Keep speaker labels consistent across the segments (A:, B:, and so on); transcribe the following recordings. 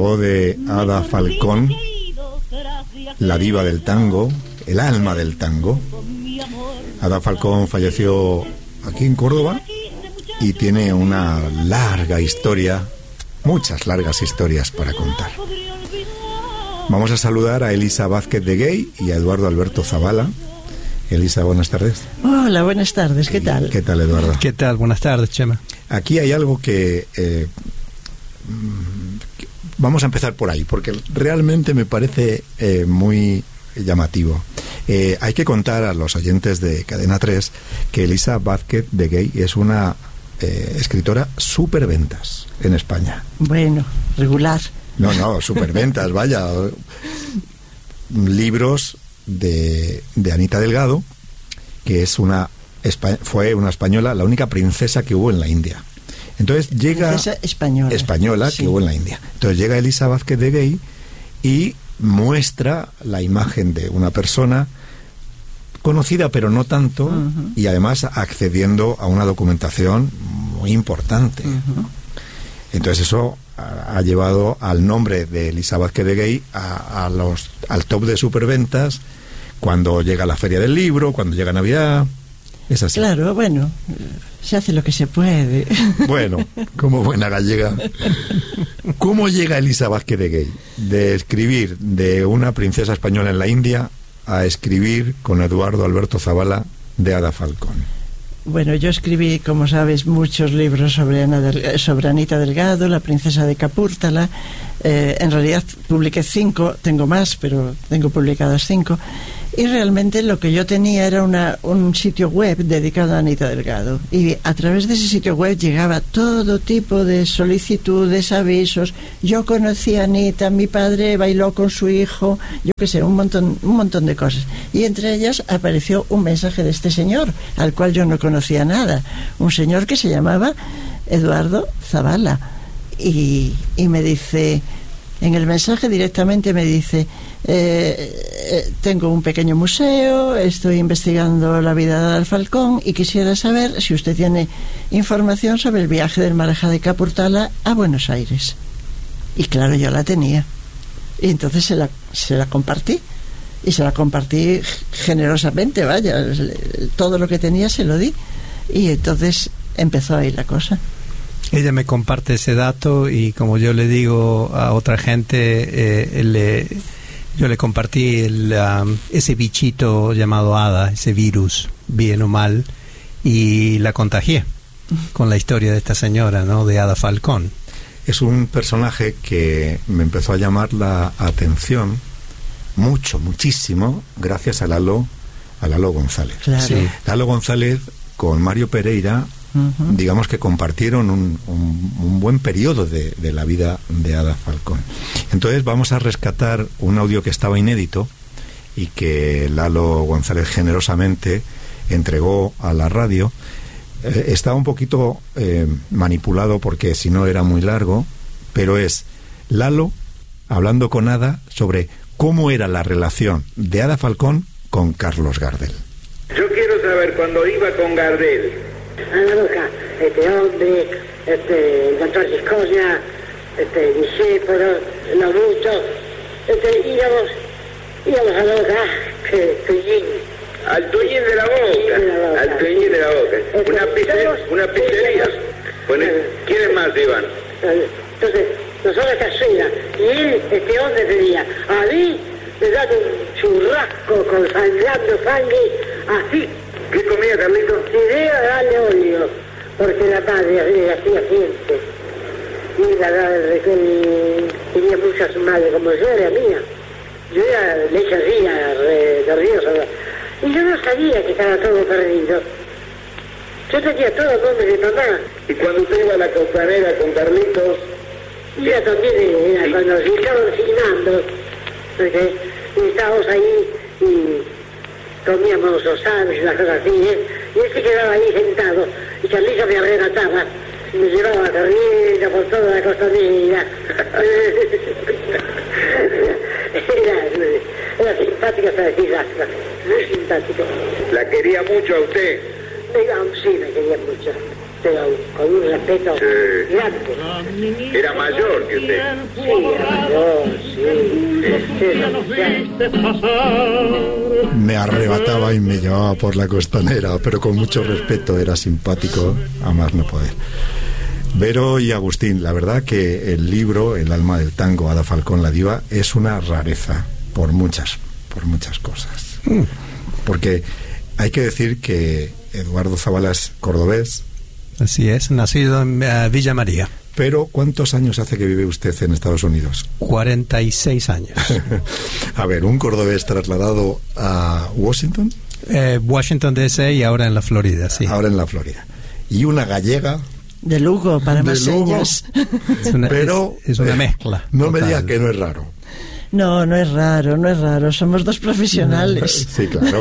A: voz de Ada Falcón, la diva del tango, el alma del tango. Ada Falcón falleció aquí en Córdoba y tiene una larga historia, muchas largas historias para contar. Vamos a saludar a Elisa Vázquez de Gay y a Eduardo Alberto Zavala. Elisa, buenas tardes.
B: Hola, buenas tardes, ¿qué tal?
A: ¿Qué tal, Eduardo?
C: ¿Qué tal? Buenas tardes, Chema.
A: Aquí hay algo que vamos a empezar por ahí, porque realmente me parece muy llamativo. Hay que contar a los oyentes de Cadena 3 que Elisa Vázquez de Gay es una escritora superventas en España.
B: Bueno, regular.
A: No, superventas, vaya. Libros de Anita Delgado, que es fue una española, la única princesa que hubo en la India. Entonces llega...
B: Princesa española.
A: Sí.
B: Que
A: hubo en la India. Entonces llega Elisa Vázquez de Gay y muestra la imagen de una persona conocida pero no tanto, y además accediendo a una documentación muy importante. Entonces eso ha llevado al nombre de Elisa Vázquez de Gay al top de superventas cuando llega la Feria del Libro, cuando llega Navidad. Es así.
B: Claro, bueno, se hace lo que se puede.
A: Bueno, como buena gallega. ¿Cómo llega Elisa Vázquez de Gay de escribir de una princesa española en la India a escribir con Eduardo Alberto Zavala de Ada Falcón?
B: Bueno, yo escribí, como sabes, muchos libros sobre Anita Delgado, la princesa de Capúrtala. En realidad publiqué 5, tengo más, pero tengo publicadas 5. Y realmente lo que yo tenía era un sitio web dedicado a Anita Delgado. Y a través de ese sitio web llegaba todo tipo de solicitudes, avisos. Yo conocí a Anita, mi padre bailó con su hijo, yo qué sé, un montón de cosas. Y entre ellas apareció un mensaje de este señor, al cual yo no conocía nada. Un señor que se llamaba Eduardo Zavala. Y me dice... En el mensaje directamente me dice: tengo un pequeño museo, estoy investigando la vida de Ada Falcón y quisiera saber si usted tiene información sobre el viaje del Marajá de Capurtala a Buenos Aires. Y claro, yo la tenía. Y entonces se la compartí. Y se la compartí generosamente, vaya. Todo lo que tenía se lo di. Y entonces empezó ahí la cosa.
C: Ella me comparte ese dato y como yo le digo a otra gente, yo le compartí ese bichito llamado Ada, ese virus, bien o mal, y la contagié con la historia de esta señora, ¿no?, de Ada Falcón.
A: Es un personaje que me empezó a llamar la atención muchísimo, gracias a Lalo González.
B: Claro.
C: Sí.
A: Lalo González con Mario Pereira, digamos que compartieron un buen periodo de la vida de Ada Falcón. Entonces vamos a rescatar un audio que estaba inédito y que Lalo González generosamente entregó a la radio. Estaba un poquito manipulado porque si no era muy largo, pero es Lalo hablando con Ada sobre cómo era la relación de Ada Falcón con Carlos Gardel.
D: Yo quiero saber, cuando iba con Gardel
E: a la boca, hombre, el doctor Gisconia, discípulo, Lobuto, íbamos a la boca, Tullín.
D: Al Tullín de la Boca, al Tullín de la Boca. Una pizzería. ¿Quiénes más iban?
E: Entonces, nosotros casera, y él, hombre tenía, a mí me da un churrasco con sangrando sangre, así.
D: ¿Qué comía, Carlito?
E: Idea de darle óleo, porque la madre hacía siempre. Y tenía mucha su madre, como yo era mía. Yo era leche ría, nerviosa. Y yo no sabía que estaba todo perdido. Yo tenía todo el nombre de mamá.
D: ¿Y cuando usted iba a la costanera con Carlitos?
E: Iba también, era cuando se estaban asignando, porque estábamos ahí y comíamos los sándwiches y las cosas así, y él se quedaba ahí sentado, y Carlito me arrebataba, y me llevaba corriendo por toda la costanera. Era simpático hasta decir lástima, muy simpático.
D: ¿La quería mucho a usted?
E: Sí, me quería mucho. con un respeto grande.
D: Era mayor que usted.
E: Sí, era mayor, sí.
A: Me arrebataba y me llevaba por la costanera, pero con mucho respeto, era simpático a más no poder. Vero y Agustín, la verdad que el libro El alma del tango, Ada Falcón la diva, es una rareza por muchas cosas. Porque hay que decir que Eduardo Zavala es cordobés.
C: Así es, nacido en Villa María.
A: Pero ¿cuántos años hace que vive usted en Estados Unidos?
C: 46 años.
A: A ver, un cordobés trasladado a Washington.
C: Washington D.C. y ahora en la Florida, sí.
A: Ahora en la Florida. Y una gallega...
B: De Lugo, para más señas.
A: Pero
C: es una mezcla.
A: No
C: total.
A: me diga que no es raro.
B: No, no es raro. Somos dos profesionales.
A: Sí, claro.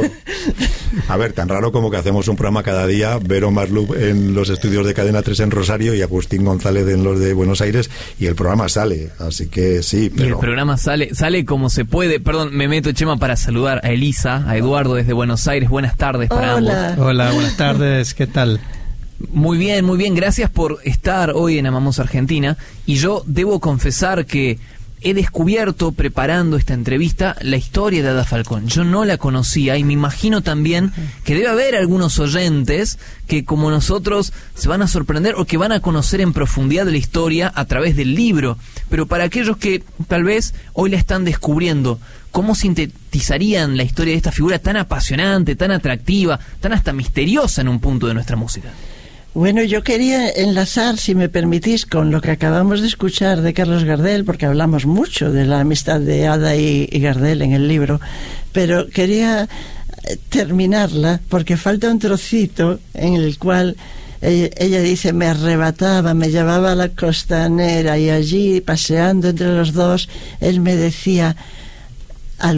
A: A ver, tan raro como que hacemos un programa cada día, Vero Marlup en los estudios de Cadena 3 en Rosario y Agustín González en los de Buenos Aires, y el programa sale, así que sí, pero...
F: Y el programa sale como se puede. Perdón, me meto, Chema, para saludar a Elisa, a Eduardo desde Buenos Aires. Buenas tardes para ambos.
C: Hola, buenas tardes, ¿qué tal?
F: Muy bien, gracias por estar hoy en Amamos Argentina. Y yo debo confesar que he descubierto, preparando esta entrevista, la historia de Ada Falcón. Yo no la conocía y me imagino también que debe haber algunos oyentes que, como nosotros, se van a sorprender o que van a conocer en profundidad la historia a través del libro. Pero para aquellos que tal vez hoy la están descubriendo, ¿cómo sintetizarían la historia de esta figura tan apasionante, tan atractiva, tan hasta misteriosa en un punto de nuestra música?
B: Bueno, yo quería enlazar, si me permitís, con lo que acabamos de escuchar de Carlos Gardel, porque hablamos mucho de la amistad de Ada y Gardel en el libro, pero quería terminarla porque falta un trocito en el cual ella dice: me arrebataba, me llevaba a la costanera y allí, paseando entre los dos, él me decía: